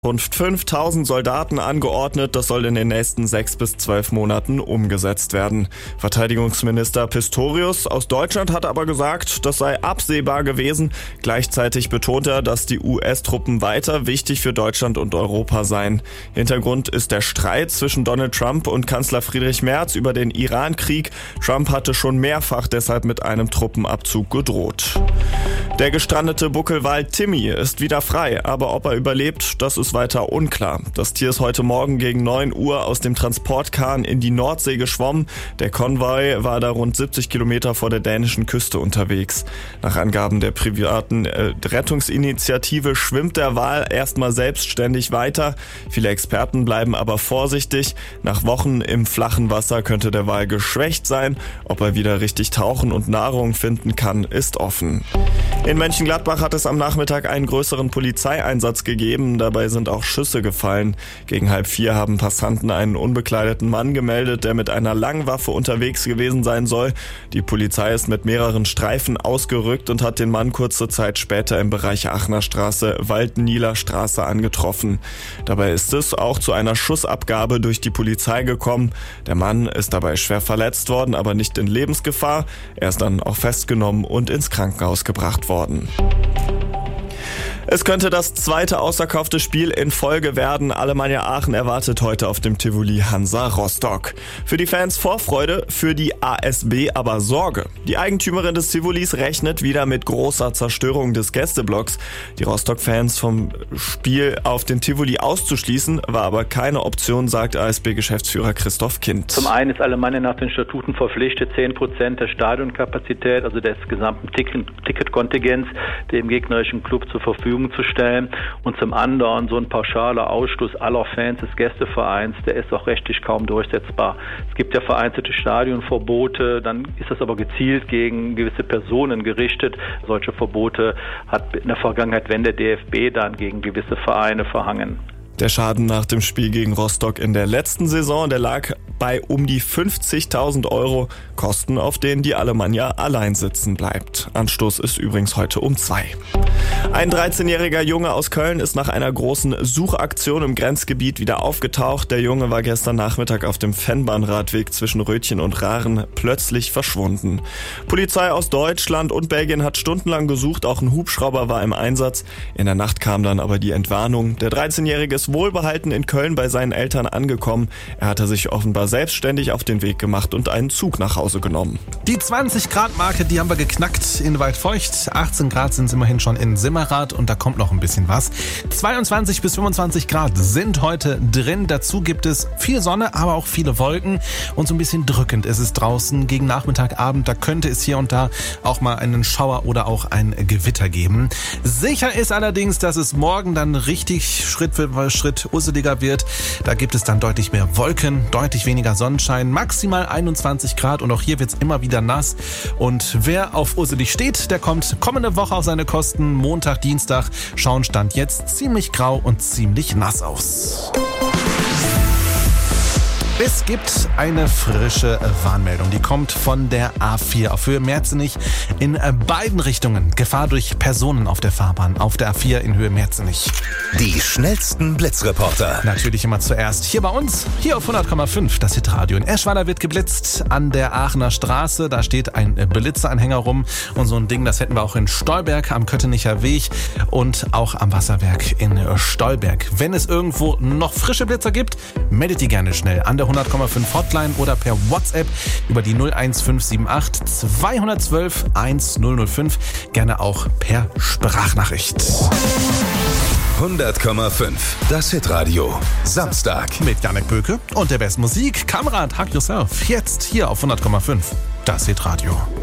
Rund 5.000 Soldaten angeordnet, das soll in den nächsten 6 bis 12 Monaten umgesetzt werden. Verteidigungsminister Pistorius aus Deutschland hat aber gesagt, das sei absehbar gewesen. Gleichzeitig betont er, dass die US-Truppen weiter wichtig für Deutschland und Europa seien. Hintergrund ist der Streit zwischen Donald Trump und Kanzler Friedrich Merz über den Iran-Krieg. Trump hatte schon mehrfach deshalb mit einem Truppenabzug gedroht. Der gestrandete Buckelwal Timmy ist wieder frei, aber ob er überlebt, das ist weiter unklar. Das Tier ist heute Morgen gegen 9 Uhr aus dem Transportkahn in die Nordsee geschwommen. Der Konvoi war da rund 70 Kilometer vor der dänischen Küste unterwegs. Nach Angaben der privaten Rettungsinitiative schwimmt der Wal erstmal selbstständig weiter. Viele Experten bleiben aber vorsichtig. Nach Wochen im flachen Wasser könnte der Wal geschwächt sein. Ob er wieder richtig tauchen und Nahrung finden kann, ist offen. In Mönchengladbach hat es am Nachmittag einen größeren Polizeieinsatz gegeben. Dabei sind auch Schüsse gefallen. Gegen 3:30 haben Passanten einen unbekleideten Mann gemeldet, der mit einer Langwaffe unterwegs gewesen sein soll. Die Polizei ist mit mehreren Streifen ausgerückt und hat den Mann kurze Zeit später im Bereich Aachener Straße, Waldnieler Straße angetroffen. Dabei ist es auch zu einer Schussabgabe durch die Polizei gekommen. Der Mann ist dabei schwer verletzt worden, aber nicht in Lebensgefahr. Er ist dann auch festgenommen und ins Krankenhaus gebracht worden. Es könnte das zweite ausverkaufte Spiel in Folge werden. Alemannia Aachen erwartet heute auf dem Tivoli Hansa Rostock. Für die Fans Vorfreude, für die ASB aber Sorge. Die Eigentümerin des Tivolis rechnet wieder mit großer Zerstörung des Gästeblocks. Die Rostock-Fans vom Spiel auf dem Tivoli auszuschließen, war aber keine Option, sagt ASB-Geschäftsführer Christoph Kind. Zum einen ist Alemannia nach den Statuten verpflichtet, 10% der Stadionkapazität, also des gesamten Ticketkontingents, dem gegnerischen Club zur Verfügung zu stellen, und zum anderen so ein pauschaler Ausschluss aller Fans des Gästevereins, der ist auch rechtlich kaum durchsetzbar. Es gibt ja vereinzelte Stadionverbote, dann ist das aber gezielt gegen gewisse Personen gerichtet. Solche Verbote hat in der Vergangenheit, wenn der DFB dann gegen gewisse Vereine verhangen. Der Schaden nach dem Spiel gegen Rostock in der letzten Saison, der lag bei um die 50.000 €, Kosten, auf denen die Alemannia allein sitzen bleibt. Anstoß ist übrigens heute um 2. Ein 13-jähriger Junge aus Köln ist nach einer großen Suchaktion im Grenzgebiet wieder aufgetaucht. Der Junge war gestern Nachmittag auf dem Fennbahnradweg zwischen Rötchen und Rahren plötzlich verschwunden. Polizei aus Deutschland und Belgien hat stundenlang gesucht, auch ein Hubschrauber war im Einsatz. In der Nacht kam dann aber die Entwarnung. Der 13-jährige ist wohlbehalten in Köln bei seinen Eltern angekommen. Er hatte sich offenbar selbstständig auf den Weg gemacht und einen Zug nach Hause genommen. Die 20-Grad-Marke, die haben wir geknackt in Waldfeucht. 18 Grad sind es immerhin schon in Simmerath und da kommt noch ein bisschen was. 22 bis 25 Grad sind heute drin. Dazu gibt es viel Sonne, aber auch viele Wolken und so ein bisschen drückend ist es draußen. Gegen Nachmittagabend, da könnte es hier und da auch mal einen Schauer oder auch ein Gewitter geben. Sicher ist allerdings, dass es morgen dann richtig Schritt für Schritt urseliger wird. Da gibt es dann deutlich mehr Wolken, deutlich weniger Sonnenschein, maximal 21 Grad und auch hier wird es immer wieder nass. Und wer auf urselig steht, der kommt kommende Woche auf seine Kosten. Montag, Dienstag schauen Stand jetzt ziemlich grau und ziemlich nass aus. Es gibt eine frische Warnmeldung, die kommt von der A4 auf Höhe Merzenich in beiden Richtungen. Gefahr durch Personen auf der Fahrbahn, auf der A4 in Höhe Merzenich. Die schnellsten Blitzreporter. Natürlich immer zuerst hier bei uns, hier auf 100,5, das Hitradio. In Eschweiler wird geblitzt an der Aachener Straße. Da steht ein Blitzeranhänger rum und so ein Ding, das hätten wir auch in Stolberg am Köttenicher Weg und auch am Wasserwerk in Stolberg. Wenn es irgendwo noch frische Blitzer gibt, meldet die gerne schnell an der 100,5 Hotline oder per WhatsApp über die 01578 212 1005. Gerne auch per Sprachnachricht. 100,5. Das Hitradio. Samstag. Mit Janek Böke und der besten Musik. Kamerad, Hug Yourself. Jetzt hier auf 100,5. Das Hitradio.